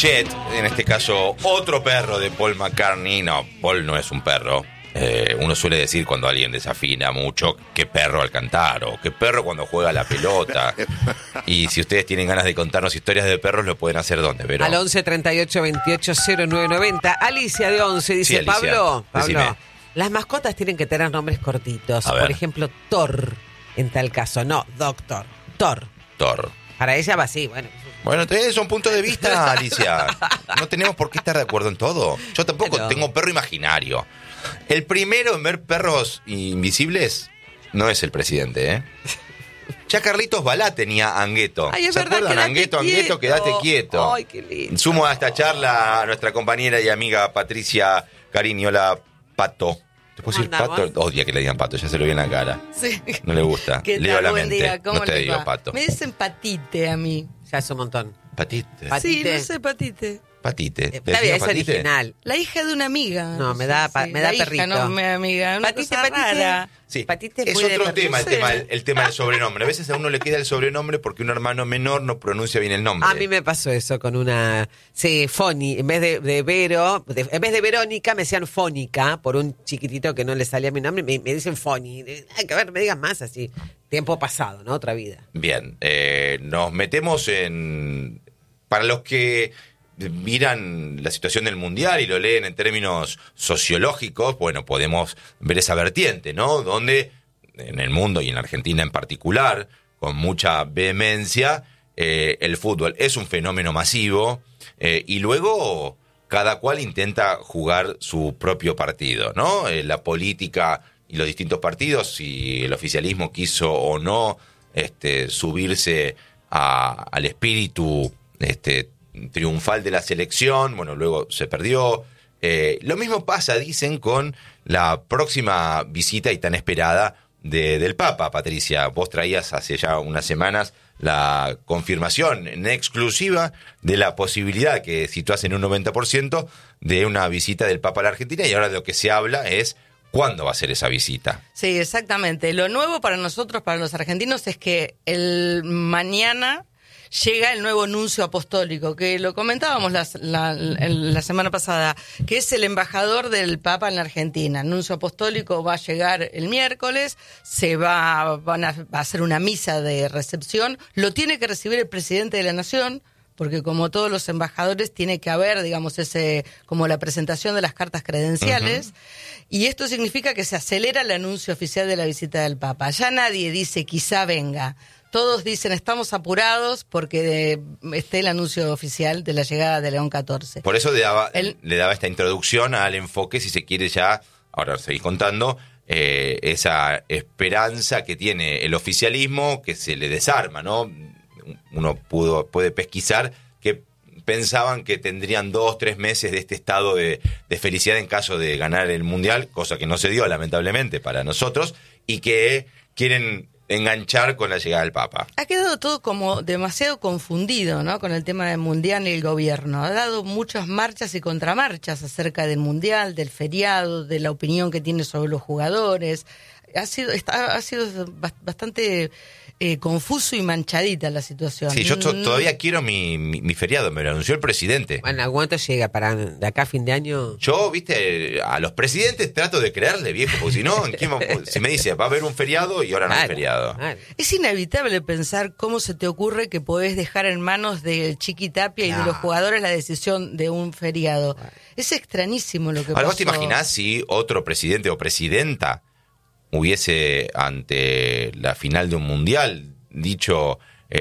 Chet, en este caso otro perro de Paul McCartney. No, Paul no es un perro. Uno suele decir cuando alguien desafina mucho qué perro al cantar o qué perro cuando juega la pelota. Y si ustedes tienen ganas de contarnos historias de perros, lo pueden hacer ¿dónde? Pero... Al 11 38 28 0990. Alicia de 11 dice, Sí, Alicia, Pablo, decime. las mascotas tienen que tener nombres cortitos. A ver. Por ejemplo, Thor, en tal caso. No, Doctor. Thor. Thor. Para ella va así, bueno. Bueno, entonces son puntos de vista, Alicia. No tenemos por qué estar de acuerdo en todo. Yo tampoco Pero... tengo perro imaginario. El primero en ver perros invisibles no es el presidente, ¿eh? Ya Carlitos Balá tenía Angueto. Ay, es ¿Se verdad, acuerdan? quédate Angueto, quédate quieto. Ay, qué lindo. Sumo a esta charla a nuestra compañera y amiga Patricia Carini. Hola, Pato. ¿Te puedo decir ¿Cómo Pato? andamos? Odia que le digan Pato, ya se lo vi en la cara. Sí. No le gusta. ¿Qué Leo tal? la Buen mente. día. ¿Cómo No te les digo va? Pato. Me dicen Patite a mí. Ya es un montón. Patite. Patite. Sí, no sé, Patite. Patite. ¿Te Está bien, decían es Patite? original. La hija de una amiga. No, me da sé, me da la hija, perrito. no, mi amiga. Una Patite, cosa Patite. rara. Sí, Patite es muy de otro perro. tema, No sé. el tema del sobrenombre. A veces a uno le queda el sobrenombre porque un hermano menor no pronuncia bien el nombre. A mí me pasó eso con una... Sí, Foni. En vez de Vero, en vez de Verónica, me decían Fónica, por un chiquitito que no le salía mi nombre, me dicen Foni. Hay que ver, me digas más así. Tiempo pasado, ¿no? Otra vida. Bien, nos metemos en... Para los que miran la situación del mundial y lo leen en términos sociológicos, bueno, podemos ver esa vertiente, ¿no? Donde en el mundo y en Argentina en particular, con mucha vehemencia, el fútbol es un fenómeno masivo y luego cada cual intenta jugar su propio partido, ¿no? La política y los distintos partidos, si el oficialismo quiso o no subirse al espíritu triunfal de la selección, bueno, luego se perdió. Lo mismo pasa, dicen, con la próxima visita y tan esperada del Papa, Patricia. Vos traías hace ya unas semanas la confirmación en exclusiva de la posibilidad que situás en un 90% de una visita del Papa a la Argentina, y ahora de lo que se habla es cuándo va a ser esa visita. Sí, exactamente. Lo nuevo para nosotros, para los argentinos, es que el mañana llega el nuevo nuncio apostólico, que lo comentábamos la semana pasada, que es el embajador del Papa en la Argentina. El nuncio apostólico va a llegar el miércoles, va a hacer una misa de recepción, lo tiene que recibir el presidente de la Nación, porque como todos los embajadores tiene que haber, digamos, como la presentación de las cartas credenciales, y esto significa que se acelera el anuncio oficial de la visita del Papa. Ya nadie dice quizá venga. Todos dicen, estamos apurados porque esté el anuncio oficial de la llegada de León XIV. Por eso le daba esta introducción al enfoque, si se quiere ya, ahora seguís contando, esa esperanza que tiene el oficialismo, que se le desarma, ¿no? Uno puede pesquisar que pensaban que tendrían 2-3 meses de este estado de felicidad en caso de ganar el Mundial, cosa que no se dio lamentablemente para nosotros, y que quieren enganchar con la llegada del Papa. Ha quedado todo como demasiado confundido, ¿no? Con el tema del Mundial y el gobierno. Ha dado muchas marchas y contramarchas acerca del Mundial, del feriado, de la opinión que tiene sobre los jugadores. Ha sido bastante confuso y manchadita la situación. Sí, yo todavía quiero mi feriado, me lo anunció el presidente. Bueno, ¿a cuánto llega para de acá a fin de año? Yo, viste, a los presidentes trato de creerle, viejo, porque si no, si me dice, va a haber un feriado y ahora no hay feriado. Claro. Es inevitable pensar cómo se te ocurre que podés dejar en manos del Chiqui Tapia y de los jugadores la decisión de un feriado. Es extrañísimo lo que pasó. Ahora, ¿vos te imaginás si otro presidente o presidenta hubiese, ante la final de un mundial, dicho,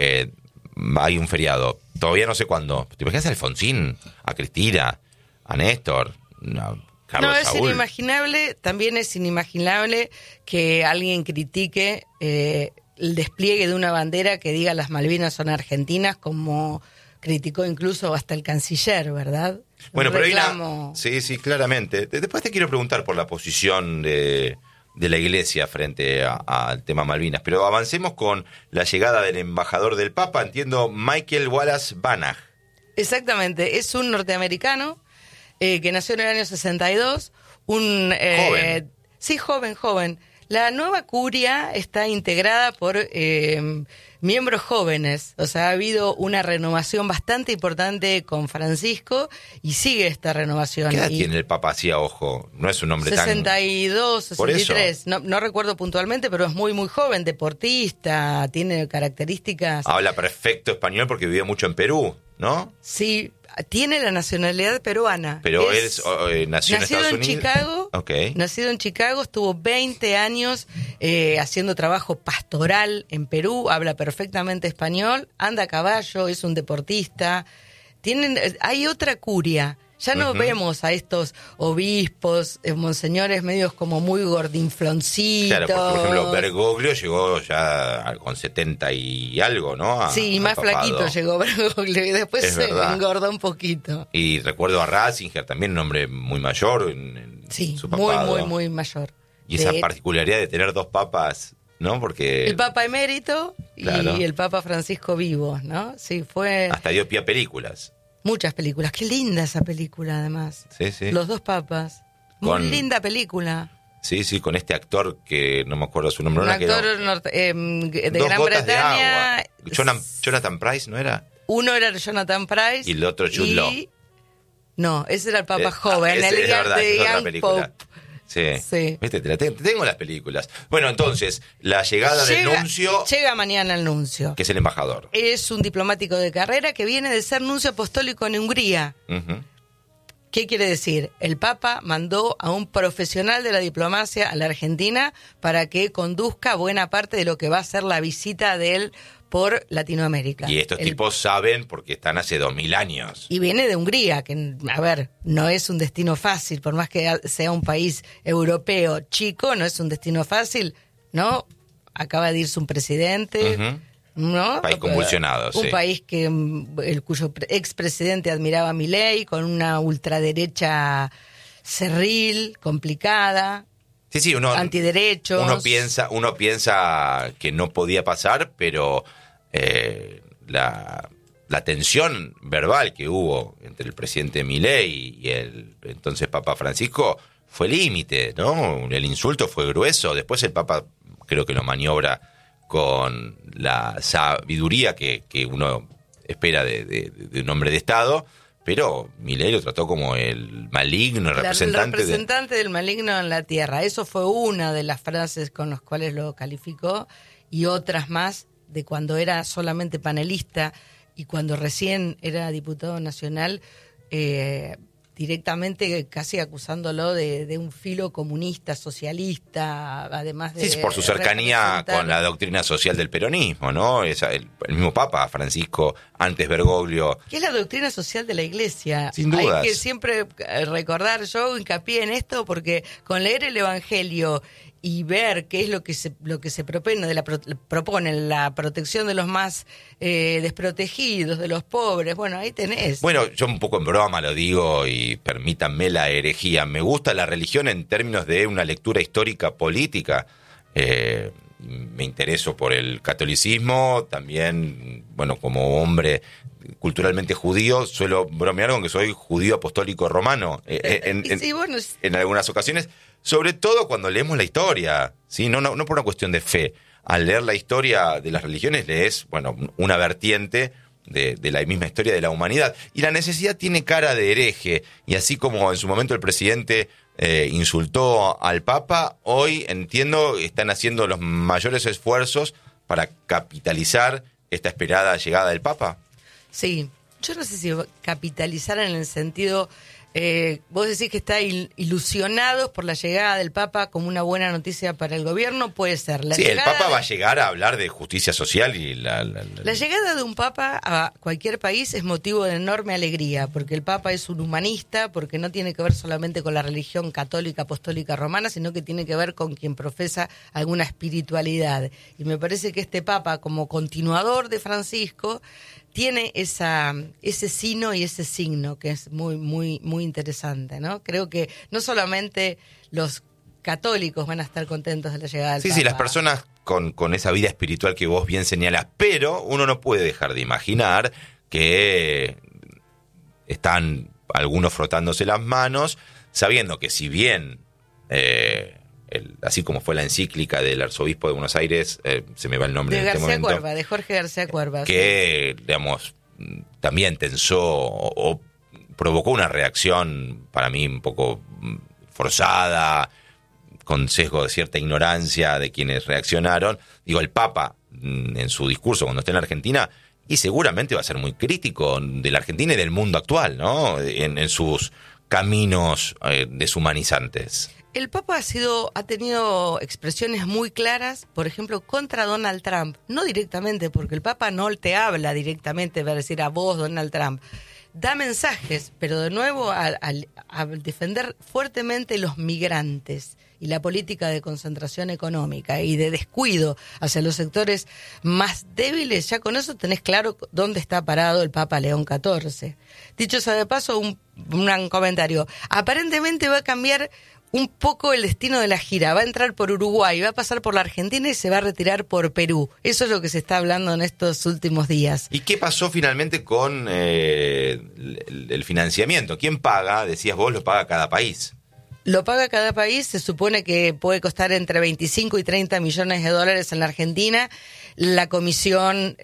hay un feriado, todavía no sé cuándo? ¿Te imaginas a Alfonsín, a Cristina, a Néstor, a Carlos No, es Saúl? inimaginable, también es inimaginable que alguien critique el despliegue de una bandera que diga las Malvinas son argentinas, como criticó incluso hasta el canciller, ¿verdad? Bueno, Un pero reclamo. sí, claramente. Después te quiero preguntar por la posición de la Iglesia frente al tema Malvinas, pero avancemos con la llegada del embajador del Papa, entiendo, Michael Wallace Banach. Exactamente, es un norteamericano que nació en el año 62, Joven. Sí, joven. La nueva curia está integrada por miembros jóvenes, o sea, ha habido una renovación bastante importante con Francisco y sigue esta renovación. ¿Qué edad tiene el Papa así a ojo? No es un hombre 62, tan... 63, no recuerdo puntualmente, pero es muy, muy joven, deportista, tiene características... Habla perfecto español porque vivió mucho en Perú, ¿no? Sí, tiene la nacionalidad peruana. Pero él nació en Estados Unidos. Chicago, Okay. Nacido en Chicago, estuvo 20 años haciendo trabajo pastoral en Perú, habla perfectamente español, anda a caballo, es un deportista. Hay otra curia. Ya no vemos a estos obispos, monseñores medios como muy gordinfloncitos. Claro, porque, por ejemplo, Bergoglio llegó ya con 70 y algo, ¿no? Sí, más flaquito llegó Bergoglio y después se engordó un poquito. Y recuerdo a Ratzinger, también un hombre muy mayor en sí, su papado. muy mayor. Y esa particularidad de tener dos papas, ¿no? Porque... El Papa emérito claro. y el Papa Francisco vivo, ¿no? Sí, fue... Hasta dio pie a películas. Muchas películas. Qué linda esa película, además. Sí, sí. Los dos papas. Muy linda película. Sí, sí, con este actor que no me acuerdo su nombre. Un actor de Gran Bretaña. Jonathan Pryce, ¿no era? Uno era Jonathan Pryce. Y el otro Jude Law. No, ese era el Papa joven. Es verdad, es otra película. Pope. Sí. ¿Viste? Tengo las películas. Bueno, entonces, la llegada del nuncio... Llega mañana el nuncio. Que es el embajador. Es un diplomático de carrera que viene de ser nuncio apostólico en Hungría. Uh-huh. ¿Qué quiere decir? El Papa mandó a un profesional de la diplomacia a la Argentina para que conduzca buena parte de lo que va a ser la visita de él por Latinoamérica. Y estos tipos saben porque están hace 2000 años. Y viene de Hungría, que, a ver, no es un destino fácil, por más que sea un país europeo chico, no es un destino fácil, ¿no? Acaba de irse un presidente, Uh-huh. ¿no? Un país convulsionado, un sí. país cuyo expresidente admiraba a Milei, con una ultraderecha cerril, complicada. Sí, antiderechos. Uno piensa que no podía pasar, pero la tensión verbal que hubo entre el presidente Milei y el entonces Papa Francisco fue límite, ¿no? El insulto fue grueso. Después el Papa creo que lo maniobra con la sabiduría que uno espera de un hombre de Estado. Pero Milei lo trató como el maligno, el representante del maligno en la tierra. Eso fue una de las frases con las cuales lo calificó, y otras más de cuando era solamente panelista y cuando recién era diputado nacional, directamente casi acusándolo de un filo comunista, socialista, además de... Sí, por su cercanía con la doctrina social del peronismo, ¿no? El mismo Papa Francisco, antes Bergoglio... ¿Qué es la doctrina social de la Iglesia? Sin dudas. Hay que siempre recordar, yo hincapié en esto, porque con leer el Evangelio y ver qué es lo que se propone la protección de los más desprotegidos, de los pobres, bueno, ahí tenés. Bueno, yo un poco en broma lo digo y permítanme la herejía. Me gusta la religión en términos de una lectura histórica política. Me intereso por el catolicismo, también, bueno, como hombre culturalmente judío, suelo bromear con que soy judío apostólico romano en algunas ocasiones. Sobre todo cuando leemos la historia, ¿sí? No por una cuestión de fe. Al leer la historia de las religiones lees, bueno, una vertiente de la misma historia de la humanidad. Y la necesidad tiene cara de hereje. Y así como en su momento el presidente insultó al Papa, hoy entiendo están haciendo los mayores esfuerzos para capitalizar esta esperada llegada del Papa. Sí, yo no sé si capitalizar en el sentido... vos decís que está ilusionados por la llegada del Papa como una buena noticia para el gobierno, puede ser. El Papa va a llegar a hablar de justicia social y la llegada de un Papa a cualquier país es motivo de enorme alegría, porque el Papa es un humanista, porque no tiene que ver solamente con la religión católica, apostólica, romana, sino que tiene que ver con quien profesa alguna espiritualidad. Y me parece que este Papa, como continuador de Francisco, tiene ese sino y ese signo que es muy, muy, muy interesante, ¿no? Creo que no solamente los católicos van a estar contentos de la llegada del Papa. Sí, las personas con esa vida espiritual que vos bien señalás, pero uno no puede dejar de imaginar que están algunos frotándose las manos, sabiendo que si bien así como fue la encíclica del arzobispo de Buenos Aires, se me va el nombre de en este García momento. Cuerva, de Jorge García Cuerva. Que, digamos, también tensó o provocó una reacción para mí un poco forzada, con sesgo de cierta ignorancia de quienes reaccionaron. Digo, el Papa, en su discurso cuando esté en la Argentina, y seguramente va a ser muy crítico de la Argentina y del mundo actual, ¿no? En sus caminos deshumanizantes. El Papa ha tenido expresiones muy claras, por ejemplo, contra Donald Trump. No directamente, porque el Papa no te habla directamente, va a decir a vos, Donald Trump. Da mensajes, pero de nuevo a defender fuertemente los migrantes y la política de concentración económica y de descuido hacia los sectores más débiles. Ya con eso tenés claro dónde está parado el Papa León XIV. Dicho sea de paso, un comentario. Aparentemente va a cambiar un poco el destino de la gira. Va a entrar por Uruguay, va a pasar por la Argentina y se va a retirar por Perú. Eso es lo que se está hablando en estos últimos días. ¿Y qué pasó finalmente con el financiamiento? ¿Quién paga? Decías vos, lo paga cada país. Lo paga cada país, se supone que puede costar entre 25 y 30 millones de dólares en la Argentina. La comisión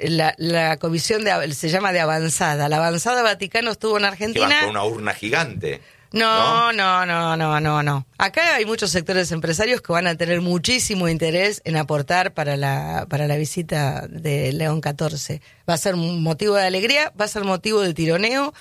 se llama de avanzada. La avanzada Vaticano estuvo en Argentina. ¿Que van con una urna gigante? No. Acá hay muchos sectores empresarios que van a tener muchísimo interés en aportar para la visita de León XIV. Va a ser un motivo de alegría, va a ser motivo de tironeo.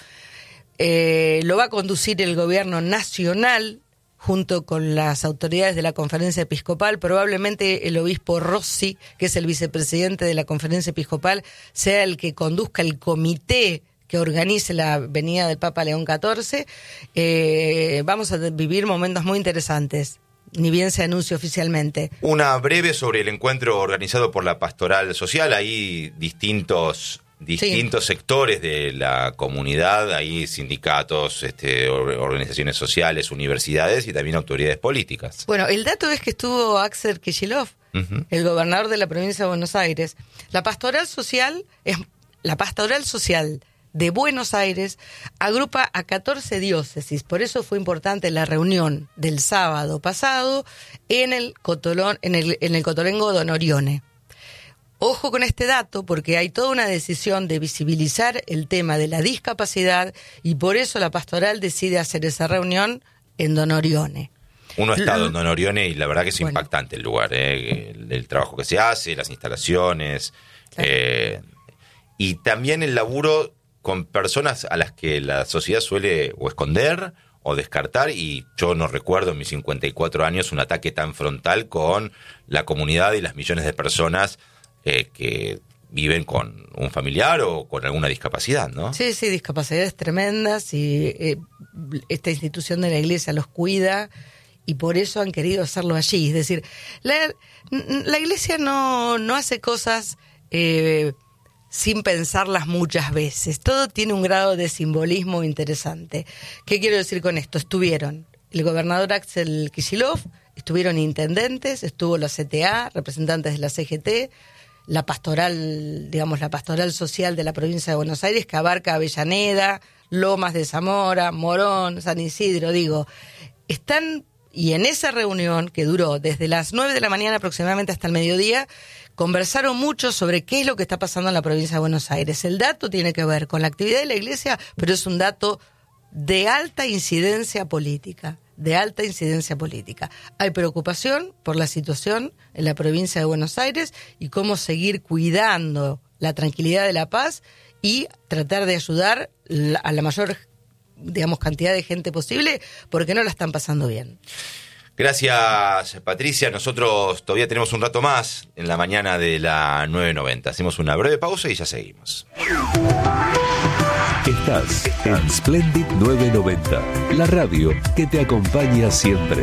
Lo va a conducir el gobierno nacional junto con las autoridades de la Conferencia Episcopal. Probablemente el obispo Rossi, que es el vicepresidente de la Conferencia Episcopal, sea el que conduzca el comité que organice la venida del Papa León XIV. Vamos a vivir momentos muy interesantes, ni bien se anuncie oficialmente. Una breve sobre el encuentro organizado por la Pastoral Social. Hay distintos sectores de la comunidad, hay sindicatos, organizaciones sociales, universidades y también autoridades políticas. Bueno, el dato es que estuvo Axel Kicillof, el gobernador de la provincia de Buenos Aires. La Pastoral Social de Buenos Aires agrupa a 14 diócesis, por eso fue importante la reunión del sábado pasado en el Cotolengo Don Orione. Ojo con este dato, porque hay toda una decisión de visibilizar el tema de la discapacidad y por eso la pastoral decide hacer esa reunión en Don Orione. Uno ha estado en Don Orione y la verdad que es impactante el lugar, el trabajo que se hace, las instalaciones, y también el laburo con personas a las que la sociedad suele o esconder o descartar, y yo no recuerdo en mis 54 años un ataque tan frontal con la comunidad y las millones de personas que viven con un familiar o con alguna discapacidad, ¿no? Sí, discapacidades tremendas, y esta institución de la Iglesia los cuida y por eso han querido hacerlo allí. Es decir, la Iglesia no hace cosas sin pensarlas muchas veces. Todo tiene un grado de simbolismo interesante. ¿Qué quiero decir con esto? Estuvieron el gobernador Axel Kicillof, estuvieron intendentes, estuvo la CTA, representantes de la CGT, la pastoral social de la provincia de Buenos Aires, que abarca Avellaneda, Lomas de Zamora, Morón, San Isidro, y en esa reunión, que duró desde las 9 de la mañana aproximadamente hasta el mediodía, conversaron mucho sobre qué es lo que está pasando en la provincia de Buenos Aires. El dato tiene que ver con la actividad de la Iglesia, pero es un dato de alta incidencia política. Hay preocupación por la situación en la provincia de Buenos Aires y cómo seguir cuidando la tranquilidad de la paz y tratar de ayudar a la mayor, cantidad de gente posible, porque no la están pasando bien. Gracias, Patricia. Nosotros todavía tenemos un rato más en la mañana de la 9:90. Hacemos una breve pausa y ya seguimos. Estás en Splendid 990, la radio que te acompaña siempre.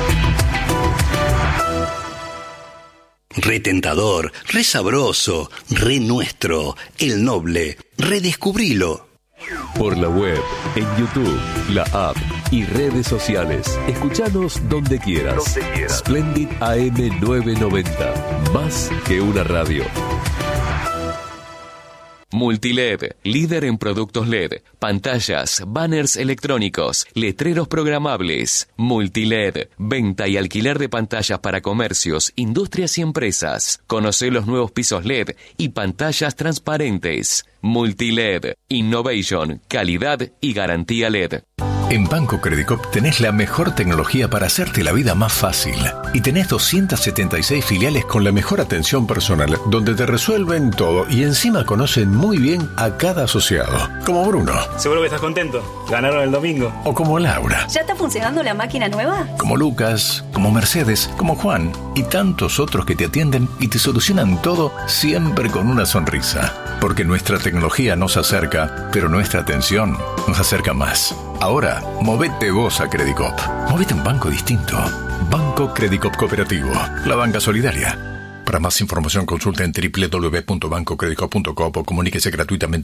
Re tentador, re sabroso, re nuestro, el noble, redescubrilo. Por la web, en YouTube, la app y redes sociales. Escuchanos donde quieras. Splendid AM 990, más que una radio. Multiled, líder en productos LED, pantallas, banners electrónicos, letreros programables. Multiled, venta y alquiler de pantallas para comercios, industrias y empresas. Conoce los nuevos pisos LED y pantallas transparentes. Multiled, innovation, calidad y garantía LED. En Banco Credicop tenés la mejor tecnología para hacerte la vida más fácil. Y tenés 276 filiales con la mejor atención personal, donde te resuelven todo y encima conocen muy bien a cada asociado. Como Bruno. Seguro que estás contento. Ganaron el domingo. O como Laura. ¿Ya está funcionando la máquina nueva? Como Lucas, como Mercedes, como Juan y tantos otros que te atienden y te solucionan todo siempre con una sonrisa. Porque nuestra tecnología nos acerca, pero nuestra atención nos acerca más. Ahora, movete vos a Credicop. Movete un banco distinto. Banco Credicop Cooperativo. La banca solidaria. Para más información consulta en www.bancocredicop.com o comuníquese gratuitamente